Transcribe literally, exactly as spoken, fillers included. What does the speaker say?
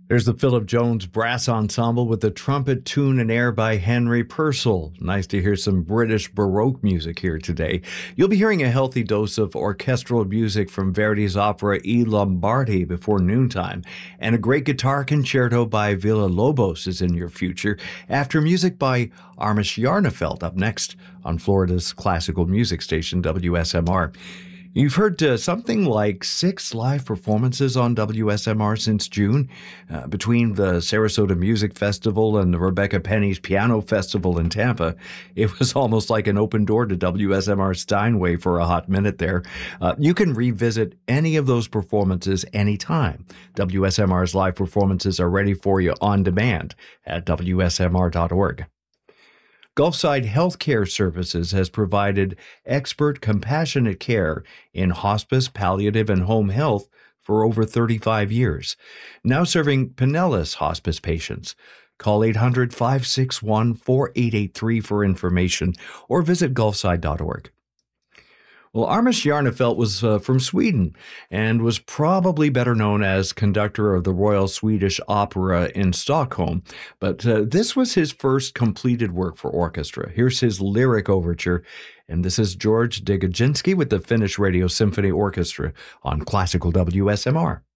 There's the Philip Jones Brass Ensemble with the trumpet tune and air by Henry Purcell. Nice to hear some British Baroque music here today. You'll be hearing a healthy dose of orchestral music from Verdi's opera I Lombardi before noontime, and a great guitar concerto by Villa-Lobos is in your future, after music by Armis Jarnefelt up next on Florida's classical music station, W S M R. You've heard uh, something like six live performances on W S M R since June, uh, between the Sarasota Music Festival and the Rebecca Penny's Piano Festival in Tampa. It was almost like an open door to W S M R Steinway for a hot minute there. Uh, you can revisit any of those performances anytime. W S M R's live performances are ready for you on demand at W S M R dot org. Gulfside Healthcare Services has provided expert, compassionate care in hospice, palliative, and home health for over thirty-five years, now serving Pinellas hospice patients. Call eight hundred, five six one, four eight eight three for information or visit gulfside dot org. Well, Armis Jarnefelt was uh, from Sweden and was probably better known as conductor of the Royal Swedish Opera in Stockholm, but uh, this was his first completed work for orchestra. Here's his lyric overture, and this is George Degojinsky with the Finnish Radio Symphony Orchestra on Classical W S M R.